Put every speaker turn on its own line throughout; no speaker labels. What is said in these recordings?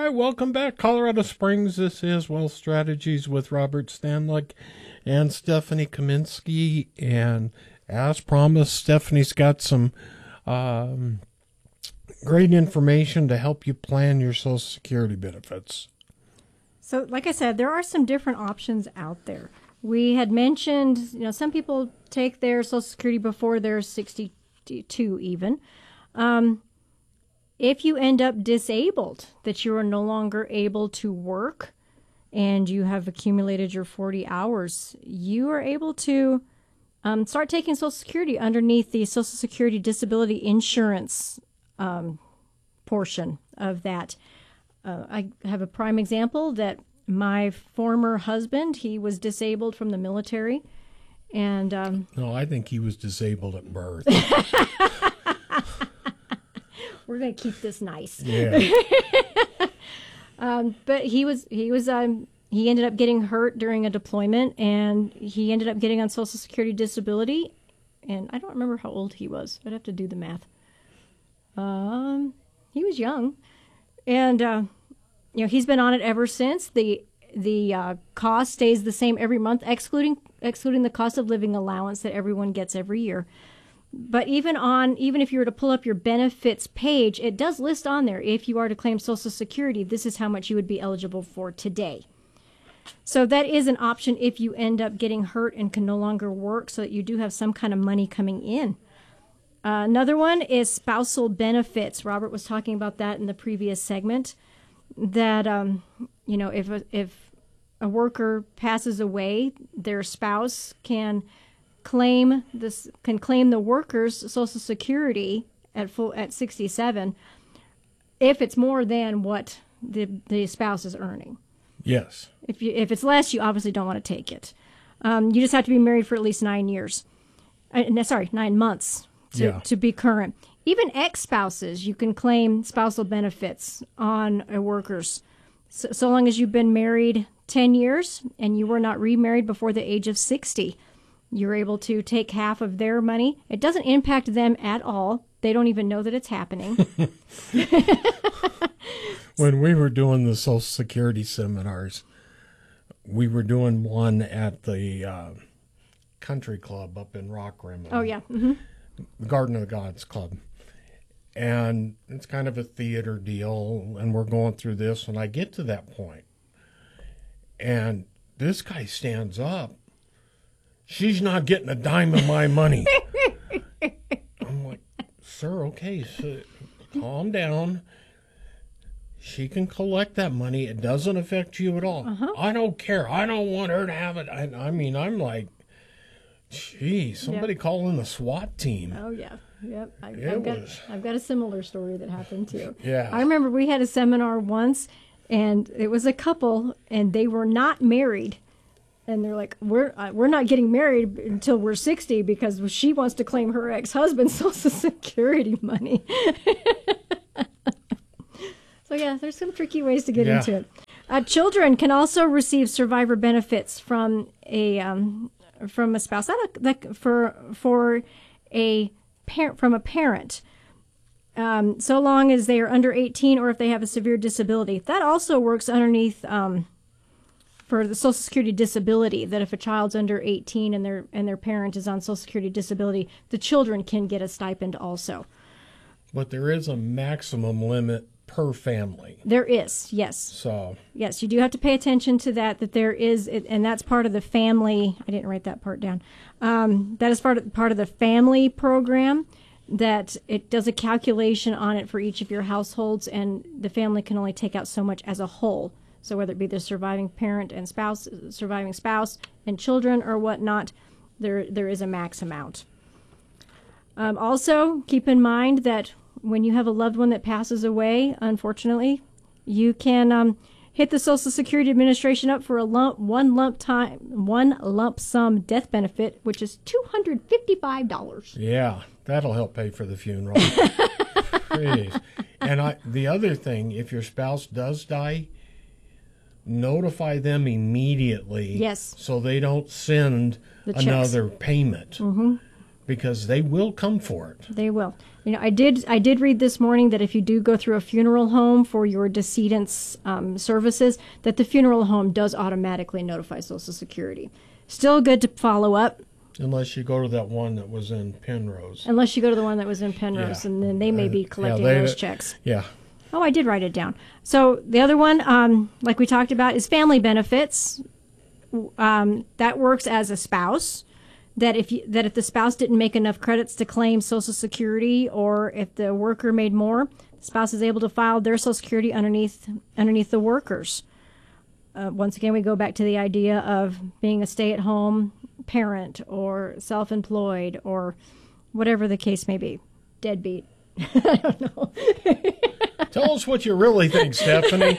right, welcome back, Colorado Springs. This is Wealth Strategies with Robert Stanlick and Stephanie Kaminsky. And as promised, Stephanie's got some great information to help you plan your Social Security benefits.
So, like I said, there are some different options out there. We had mentioned, some people take their Social Security before they're 62 even. If you end up disabled, that you are no longer able to work and you have accumulated your 40 hours, you are able to start taking Social Security underneath the Social Security Disability Insurance portion of that. I have a prime example that my former husband, he was disabled from the military. And
no, I think he was disabled at birth.
We're going to keep this nice.
Yeah.
But he ended up getting hurt during a deployment, and he ended up getting on Social Security Disability. And I don't remember how old he was. I'd have to do the math. He was young, and he's been on it ever since. The cost stays the same every month, excluding the cost of living allowance that everyone gets every year. But even if you were to pull up your benefits page, it does list on there, if you are to claim Social Security, this is how much you would be eligible for today. So that is an option if you end up getting hurt and can no longer work, so that you do have some kind of money coming in. Another one is spousal benefits. Robert was talking about that in the previous segment, that if a worker passes away, their spouse can claim the worker's Social Security at 67 if it's more than what the spouse is earning.
Yes.
If it's less, you obviously don't want to take it. You just have to be married for at least 9 years. 9 months to be current. Even ex-spouses, you can claim spousal benefits on a worker's, so long as you've been married 10 years and you were not remarried before the age of 60. You're able to take half of their money. It doesn't impact them at all. They don't even know that it's happening.
When we were doing the Social Security seminars, we were doing one at the country club up in Rockrim.
Oh, yeah. Mm-hmm.
The Garden of the Gods Club. And it's kind of a theater deal, and we're going through this, and I get to that point, and this guy stands up. She's not getting a dime of my money. I'm like, sir, okay, so calm down. She can collect that money. It doesn't affect you at all. Uh-huh. I don't care. I don't want her to have it. I mean, I'm like, geez, somebody call in the SWAT team.
Oh, yeah. Yep. I've got a similar story that happened too.
Yeah.
I remember we had a seminar once, and it was a couple, and they were not married. And they're like, we're not getting married until we're 60 because she wants to claim her ex-husband's Social Security money. So, yeah, there's some tricky ways to get into it. Children can also receive survivor benefits from a spouse, from a parent, so long as they are under 18 or if they have a severe disability. That also works underneath for the Social Security Disability, that if a child's under 18 and their parent is on Social Security Disability, the children can get a stipend also.
But there is a maximum limit per family.
There is, yes.
So
yes, you do have to pay attention to that there is, and that's part of the family. I didn't write that part down. That is part of the family program, that it does a calculation on it for each of your households, and the family can only take out so much as a whole. So whether it be the surviving parent and spouse, surviving spouse and children or whatnot, there is a max amount. Also, keep in mind that when you have a loved one that passes away, unfortunately, you can hit the Social Security Administration up for one lump sum death benefit, which is $255.
Yeah, that'll help pay for the funeral. Jeez. And the other thing, if your spouse does die, notify them immediately.
Yes.
So they don't send another payment. Mm-hmm. Because they will come for it.
They will. I did read this morning that if you do go through a funeral home for your decedent's services, that the funeral home does automatically notify Social Security. Still good to follow up.
Unless you go to that one that was in Penrose.
Unless you go to the one that was in Penrose, and then they may be collecting those checks.
Yeah.
Oh, I did write it down. So the other one, like we talked about, is family benefits. That works as a spouse. That if the spouse didn't make enough credits to claim Social Security, or if the worker made more, the spouse is able to file their Social Security underneath the workers. Once again, we go back to the idea of being a stay-at-home parent or self-employed or whatever the case may be. Deadbeat. I don't know.
Tell us what you really think, Stephanie.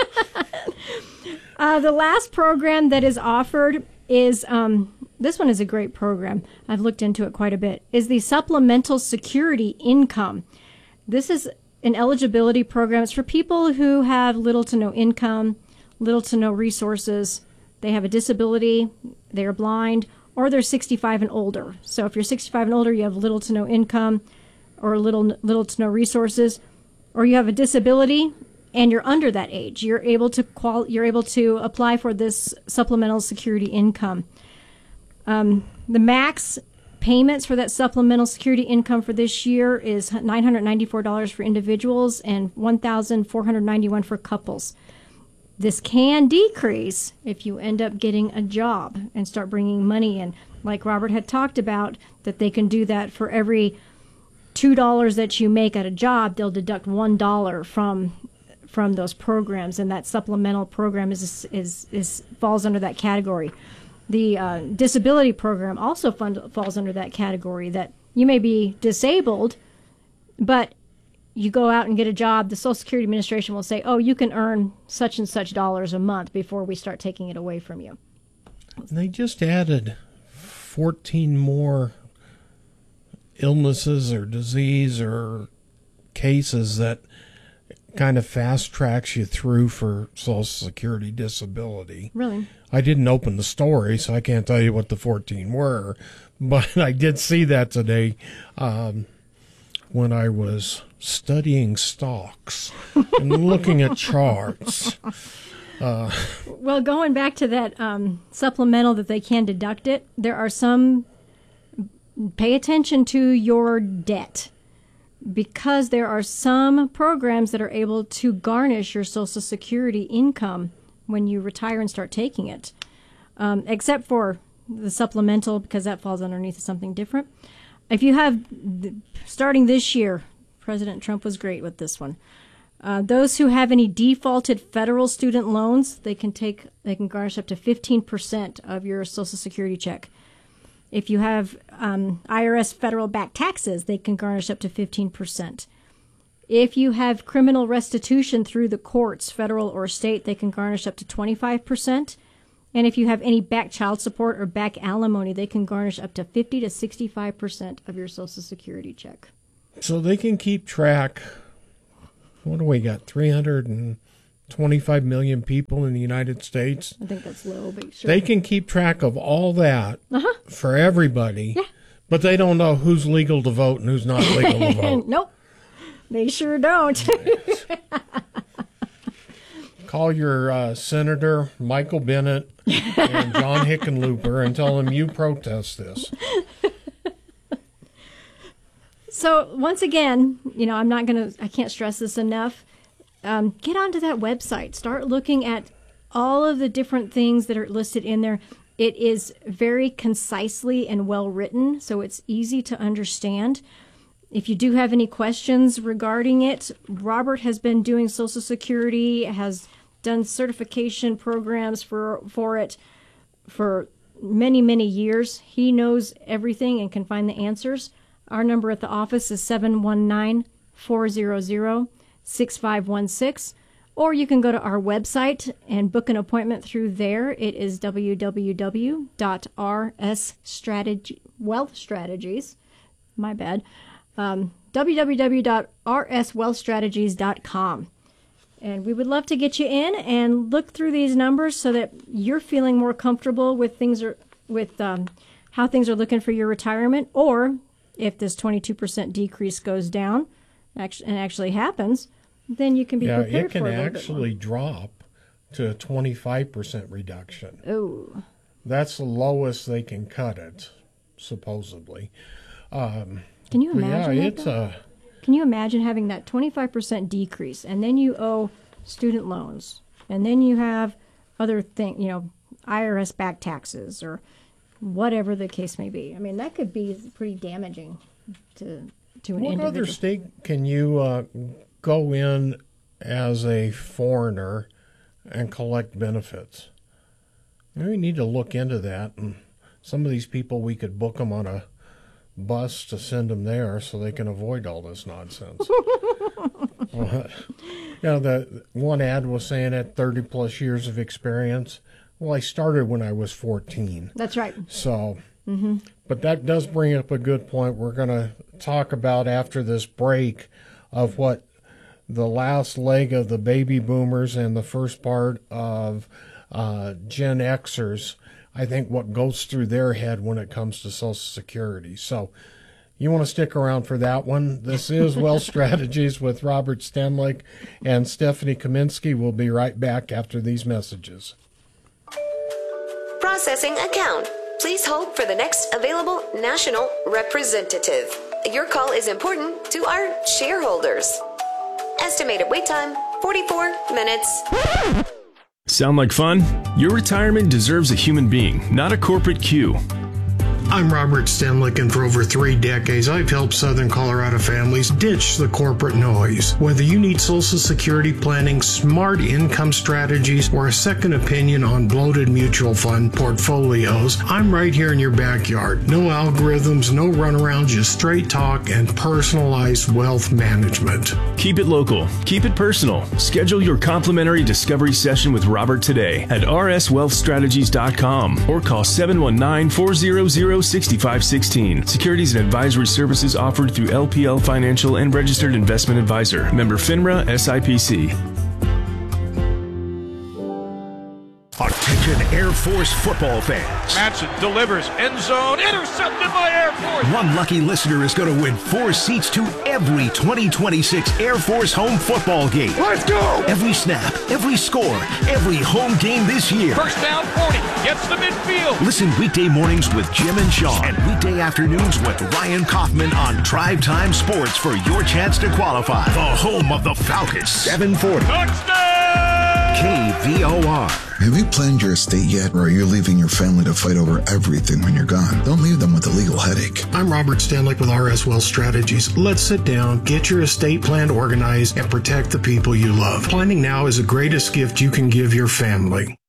The last program that is offered is, this one is a great program. I've looked into it quite a bit, is the Supplemental Security Income. This is an eligibility program. It's for people who have little to no income, little to no resources. They have a disability, they're blind, or they're 65 and older. So if you're 65 and older, you have little to no income or little to no resources, or you have a disability and you're under that age, you're able to apply for this supplemental security income. The max payments for that supplemental security income for this year is $994 for individuals and $1,491 for couples. This can decrease if you end up getting a job and start bringing money in. Like Robert had talked about, that they can do that for every $2 that you make at a job, they'll deduct $1 from those programs, and that supplemental program is falls under that category. The disability program also falls under that category, that you may be disabled, but you go out and get a job, the Social Security Administration will say, oh, you can earn such and such dollars a month before we start taking it away from you.
They just added 14 more illnesses or disease or cases that kind of fast tracks you through for Social Security disability.
Really?
I didn't open the story, so I can't tell you what the 14 were, but I did see that today when I was studying stocks and looking at charts.
Well, going back to that supplemental that they can deduct it, there are some, pay attention to your debt, because there are some programs that are able to garnish your Social Security income when you retire and start taking it, except for the supplemental, because that falls underneath something different. If you have, starting this year, President Trump was great with this one. Those who have any defaulted federal student loans, they can garnish up to 15% of your Social Security check. If you have IRS federal back taxes, they can garnish up to 15%. If you have criminal restitution through the courts, federal or state, they can garnish up to 25%. And if you have any back child support or back alimony, they can garnish up to 50 to 65% of your Social Security check.
So they can keep track. What do we got? 325 million people in the United States.
I think that's low, but sure.
They can keep track of all that for everybody, but they don't know who's legal to vote and who's not legal to vote.
Nope, they sure don't.
Call your Senator Michael Bennet and John Hickenlooper and tell them you protest this.
So once again, I can't stress this enough. Get onto that website. Start looking at all of the different things that are listed in there. It is very concisely and well written, so it's easy to understand. If you do have any questions regarding it, Robert has been doing Social Security, has done certification programs for it for many, many years. He knows everything and can find the answers. Our number at the office is 719-400-6516, or you can go to our website and book an appointment through there. It is www.rswealthstrategies.com. And we would love to get you in and look through these numbers so that you're feeling more comfortable with how things are looking for your retirement, or if this 22% decrease goes down and actually happens, then you can be prepared for a little bit more.
It can actually drop to a 25% reduction.
Oh.
That's the lowest they can cut it, supposedly.
Can you imagine Can you imagine having that 25% decrease, and then you owe student loans, and then you have other things, IRS back taxes or whatever the case may be? I mean, that could be pretty damaging to an individual.
What other state can you go in as a foreigner and collect benefits? We need to look into that. And some of these people, we could book them on a bus to send them there so they can avoid all this nonsense. The one ad was saying at 30 plus years of experience. Well, I started when I was 14.
That's right.
So, but that does bring up a good point. We're going to talk about after this break of what the last leg of the baby boomers and the first part of Gen Xers, I think what goes through their head when it comes to Social Security. So you want to stick around for that one. This is Wealth Strategies with Robert Stenlick and Stephanie Kaminsky. We'll be right back after these messages.
Processing account. Please hold for the next available national representative. Your call is important to our shareholders. Estimated wait time, 44 minutes.
Sound like fun? Your retirement deserves a human being, not a corporate queue.
I'm Robert Stenlick, and for over 3 decades, I've helped Southern Colorado families ditch the corporate noise. Whether you need Social Security planning, smart income strategies, or a second opinion on bloated mutual fund portfolios, I'm right here in your backyard. No algorithms, no runaround, just straight talk and personalized wealth management.
Keep it local. Keep it personal. Schedule your complimentary discovery session with Robert today at rswealthstrategies.com or call 719-400-6516. Securities and advisory services offered through LPL Financial and Registered Investment Advisor. Member FINRA SIPC.
Attention Air Force football fans.
Madsen delivers, end zone, intercepted by Air Force.
One lucky listener is going to win 4 seats to every 2026 Air Force home football game.
Let's go!
Every snap, every score, every home game this year.
First down 40, gets the midfield.
Listen weekday mornings with Jim and Sean and weekday afternoons with Ryan Kaufman on Drive Time Sports for your chance to qualify. The home of the Falcons. 740.
Touchdown!
KVOR.
Have you planned your estate yet, or are you leaving your family to fight over everything when you're gone? Don't leave them with a legal headache.
I'm Robert Stenlick with RS Wealth Strategies. Let's sit down, get your estate plan organized, and protect the people you love. Planning now is the greatest gift you can give your family.